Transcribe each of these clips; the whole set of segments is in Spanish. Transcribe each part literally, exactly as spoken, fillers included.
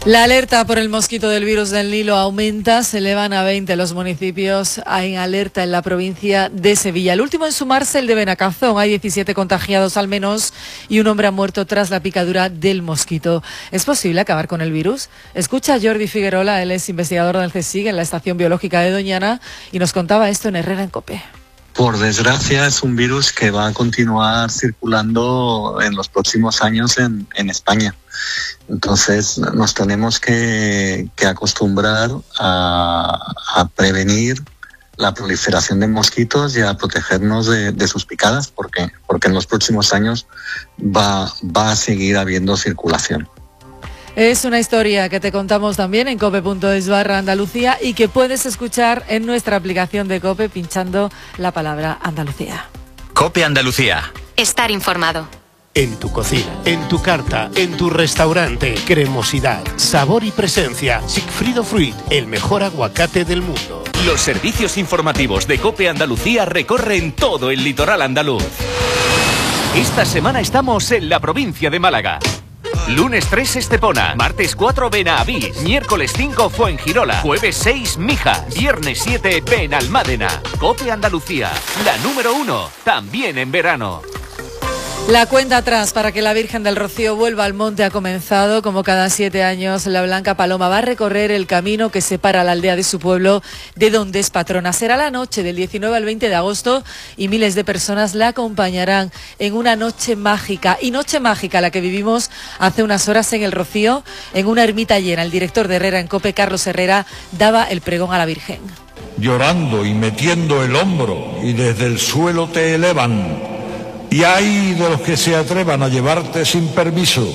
La alerta por el mosquito del virus del Nilo aumenta, se elevan a veinte los municipios en alerta en la provincia de Sevilla. El último en sumarse, el de Benacazón. Hay diecisiete contagiados al menos y un hombre ha muerto tras la picadura del mosquito. ¿Es posible acabar con el virus? Escucha a Jordi Figuerola, él es investigador del CSIC en la Estación Biológica de Doñana y nos contaba esto en Herrera en COPE. Por desgracia es un virus que va a continuar circulando en los próximos años en, en España. Entonces nos tenemos que, que acostumbrar a, a prevenir la proliferación de mosquitos y a protegernos de, de sus picadas, porque, porque en los próximos años va, va a seguir habiendo circulación. Es una historia que te contamos también en cope punto es barra Andalucía y que puedes escuchar en nuestra aplicación de COPE pinchando la palabra Andalucía. COPE Andalucía. Estar informado. En tu cocina, en tu carta, en tu restaurante, cremosidad, sabor y presencia. Sigfrido Fruit, el mejor aguacate del mundo. Los servicios informativos de COPE Andalucía recorren todo el litoral andaluz. Esta semana estamos en la provincia de Málaga. Lunes tres Estepona, martes cuatro Benavís, miércoles cinco Fuengirola, jueves seis Mijas, viernes siete Benalmádena. COPE Andalucía, la número uno, también en verano. La cuenta atrás para que la Virgen del Rocío vuelva al monte ha comenzado. Como cada siete años, la Blanca Paloma va a recorrer el camino que separa la aldea de su pueblo de donde es patrona. Será la noche del diecinueve al veinte de agosto y miles de personas la acompañarán en una noche mágica. Y noche mágica la que vivimos hace unas horas en el Rocío, en una ermita llena. El director de Herrera en COPE, Carlos Herrera, daba el pregón a la Virgen. Llorando y metiendo el hombro y desde el suelo te elevan. Y hay de los que se atrevan a llevarte sin permiso,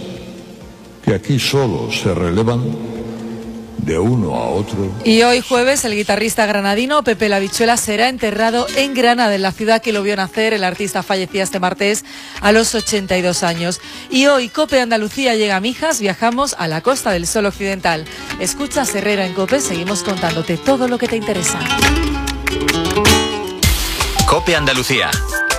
que aquí solo se relevan de uno a otro. Y hoy jueves el guitarrista granadino Pepe La Bichuela será enterrado en Granada, en la ciudad que lo vio nacer. El artista fallecía este martes a los ochenta y dos años. Y hoy COPE Andalucía llega a Mijas, viajamos a la Costa del Sol Occidental. Escuchas Herrera en COPE, seguimos contándote todo lo que te interesa. COPE Andalucía.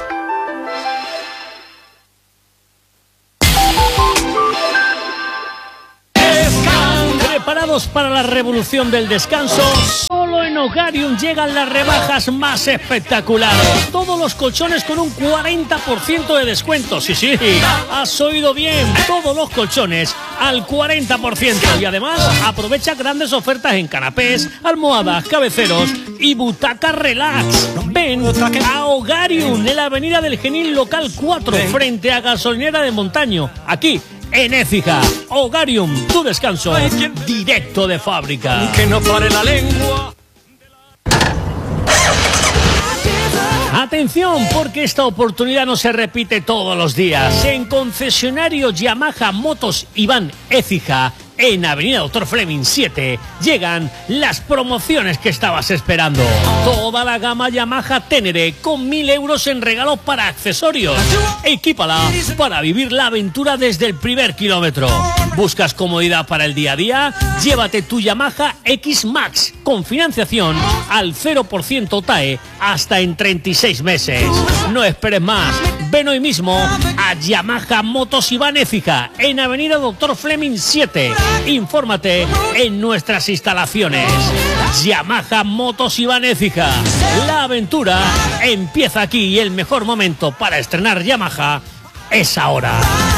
¿Preparados para la revolución del descanso? Solo en Hogarium llegan las rebajas más espectaculares. Todos los colchones con un cuarenta por ciento de descuento. Sí, sí, has oído bien. Todos los colchones al cuarenta por ciento. Y además aprovecha grandes ofertas en canapés, almohadas, cabeceros y butacas relax. Ven a Hogarium en la avenida del Genil local cuatro, frente a Gasolinera de Montaño. Aquí en Écija. Hogarium, tu descanso directo de fábrica. Que no pare la lengua. Atención, porque esta oportunidad no se repite todos los días. En concesionario Yamaha Motos Iván Écija, en Avenida Doctor Fleming siete, llegan las promociones que estabas esperando. Toda la gama Yamaha Ténere con mil euros en regalos para accesorios. Equípala para vivir la aventura desde el primer kilómetro. ¿Buscas comodidad para el día a día? Llévate tu Yamaha X Max con financiación al cero por ciento T A E hasta en treinta y seis meses. No esperes más. Ven hoy mismo a Yamaha Motos Iván Écija en Avenida Doctor Fleming siete. Infórmate en nuestras instalaciones. Yamaha Motos Iván Écija. La aventura empieza aquí y el mejor momento para estrenar Yamaha es ahora.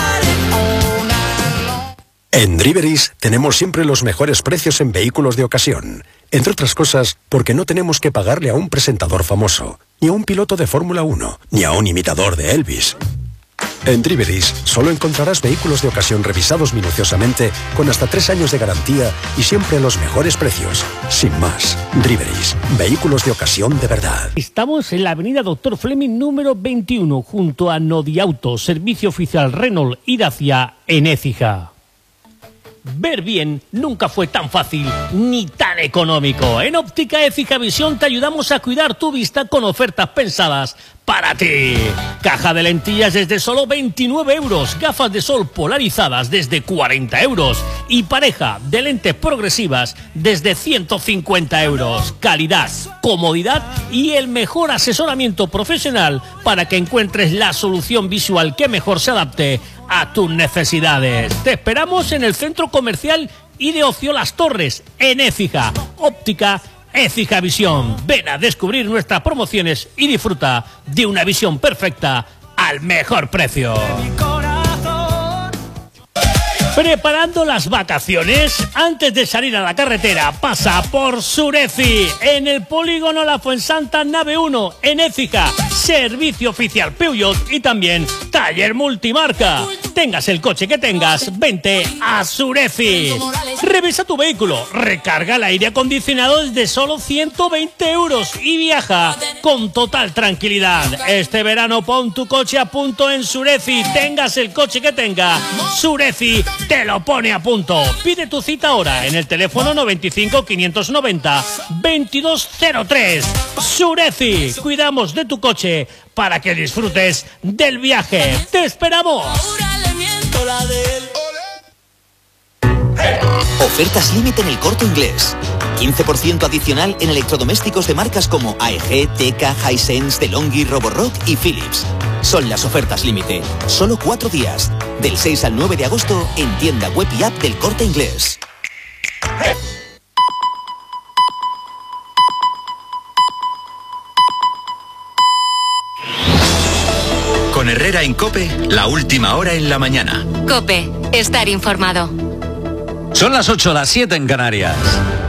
En Driveris tenemos siempre los mejores precios en vehículos de ocasión. Entre otras cosas, porque no tenemos que pagarle a un presentador famoso, ni a un piloto de Fórmula uno, ni a un imitador de Elvis. En Driveris solo encontrarás vehículos de ocasión revisados minuciosamente, con hasta tres años de garantía y siempre a los mejores precios. Sin más, Driveris, vehículos de ocasión de verdad. Estamos en la avenida Doctor Fleming número veintiuno, junto a Nodiauto, servicio oficial Renault y Dacia en Écija. Ver bien nunca fue tan fácil ni tan económico. En Óptica Écija Visión te ayudamos a cuidar tu vista con ofertas pensadas para ti. Caja de lentillas desde solo veintinueve euros, gafas de sol polarizadas desde cuarenta euros y pareja de lentes progresivas desde ciento cincuenta euros. Calidad, comodidad y el mejor asesoramiento profesional para que encuentres la solución visual que mejor se adapte a tus necesidades. Te esperamos en el Centro Comercial y de Ocio Las Torres, en Écija. Óptica Écija Visión. Ven a descubrir nuestras promociones y disfruta de una visión perfecta al mejor precio. Preparando las vacaciones, antes de salir a la carretera, pasa por Sureci, en el polígono La Fuensanta Nave uno, en Écija, servicio oficial Peugeot y también taller multimarca. Tengas el coche que tengas, vente a Sureci. Revisa tu vehículo, recarga el aire acondicionado desde solo ciento veinte euros y viaja con total tranquilidad. Este verano pon tu coche a punto en Sureci, tengas el coche que tenga, Sureci te lo pone a punto. Pide tu cita ahora en el teléfono noventa y cinco, quinientos noventa, veintidós cero tres. Sureci, cuidamos de tu coche para que disfrutes del viaje. ¡Te esperamos! Ofertas límite en El Corte Inglés. quince por ciento adicional en electrodomésticos de marcas como A E G, Teka, Hisense, DeLonghi, Roborock y Philips. Son las ofertas límite. Solo cuatro días. Del seis al nueve de agosto en tienda web y app del Corte Inglés. Con Herrera en COPE, la última hora en la mañana. COPE, estar informado. Son las ocho, las siete en Canarias.